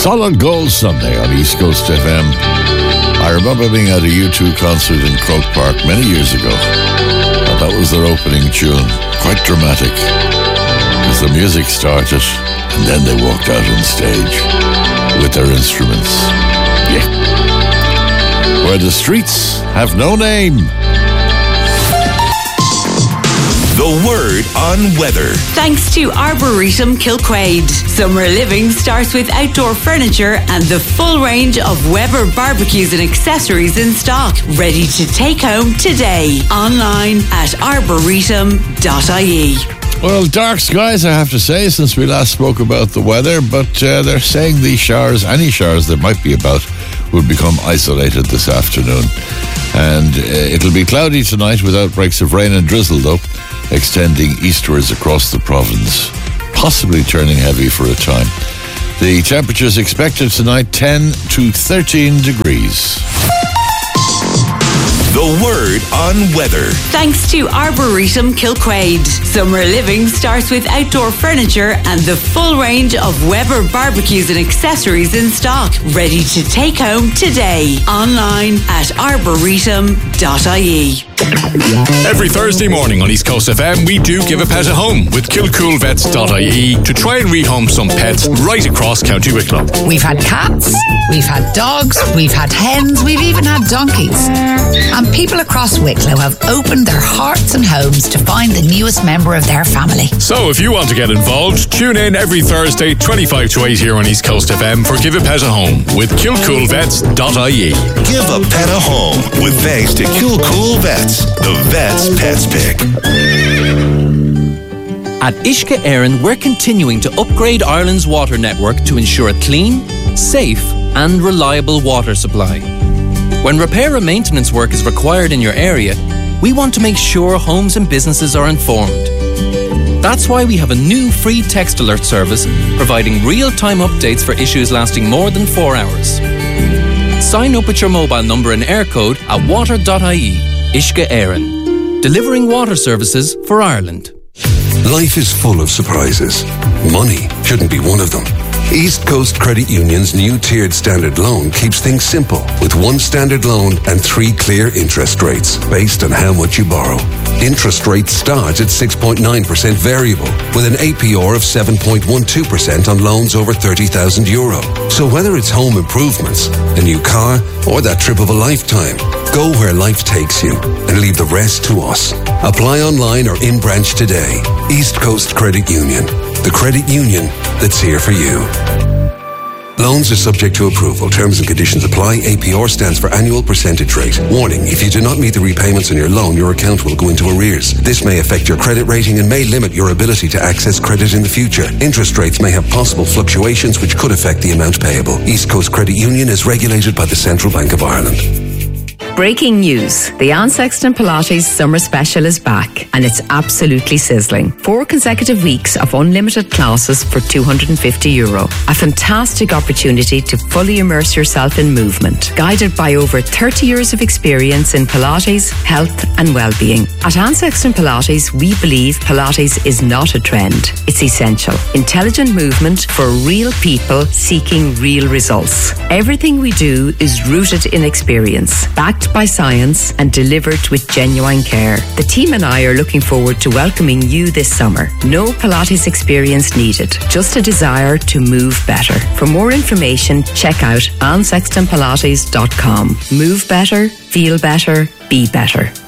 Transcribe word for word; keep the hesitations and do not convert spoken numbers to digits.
Solid Gold Sunday on East Coast F M. I remember being at a U two concert in Croke Park many years ago. And that was their opening tune. Quite dramatic. As the music started, and then they walked out on stage with their instruments. Yeah. Where the streets have no name. The word on weather. Thanks to Arboretum Kilquade. Summer living starts with outdoor furniture and the full range of Weber barbecues and accessories in stock. Ready to take home today. Online at arboretum dot I E. Well, dark skies, I have to say, since we last spoke about the weather, but uh, they're saying these showers, any showers there might be about, will become isolated this afternoon. And uh, it'll be cloudy tonight with outbreaks of rain and drizzle, though, extending eastwards across the province, possibly turning heavy for a time. The temperatures expected tonight, ten to thirteen degrees. The word on weather. Thanks to Arboretum Kilquade. Summer living starts with outdoor furniture and the full range of Weber barbecues and accessories in stock. Ready to take home today. Online at arboretum dot I E. Every Thursday morning on East Coast F M, we do give a pet a home with kilcool vets dot I E to try and rehome some pets right across County Wicklow. We've had cats, we've had dogs, we've had hens, we've even had donkeys. And people across Wicklow have opened their hearts and homes to find the newest member of their family. So if you want to get involved, tune in every Thursday, twenty-five to eight here on East Coast F M for Give a Pet a Home with kilcool vets dot I E. Give a pet a home with thanks to Kilcool Vets, the Vets Pets Pick. At Uisce Éireann, we're continuing to upgrade Ireland's water network to ensure a clean, safe and reliable water supply. When repair and maintenance work is required in your area, we want to make sure homes and businesses are informed. That's why we have a new free text alert service providing real-time updates for issues lasting more than four hours. Sign up with your mobile number and air code at water dot I E. Uisce Éireann, delivering water services for Ireland. Life is full of surprises. Money shouldn't be one of them. East Coast Credit Union's new tiered standard loan keeps things simple with one standard loan and three clear interest rates based on how much you borrow. Interest rates start at six point nine percent variable with an A P R of seven point one two percent on loans over thirty thousand euro. So whether it's home improvements, a new car or that trip of a lifetime, go where life takes you and leave the rest to us. Apply online or in branch today. East Coast Credit Union, the credit union that's here for you. Loans are subject to approval. Terms and conditions apply. A P R stands for annual percentage rate. Warning, if you do not meet the repayments on your loan, your account will go into arrears. This may affect your credit rating and may limit your ability to access credit in the future. Interest rates may have possible fluctuations which could affect the amount payable. East Coast Credit Union is regulated by the Central Bank of Ireland. Breaking news. The Anne Sexton Pilates Summer Special is back and it's absolutely sizzling. Four consecutive weeks of unlimited classes for two hundred fifty euro. A fantastic opportunity to fully immerse yourself in movement. Guided by over thirty years of experience in Pilates, health and well-being. At Anne Sexton Pilates, we believe Pilates is not a trend. It's essential. Intelligent movement for real people seeking real results. Everything we do is rooted in experience. Backed by science and delivered with genuine care. The team and I are looking forward to welcoming you this summer. No Pilates experience needed, just a desire to move better. For more information, check out anne sexton pilates dot com. Move better, feel better, be better.